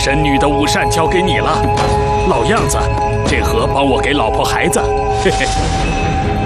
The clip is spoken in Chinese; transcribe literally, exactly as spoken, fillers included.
神女的午膳交给你了，老样子，这盒帮我给老婆孩子，嘿嘿。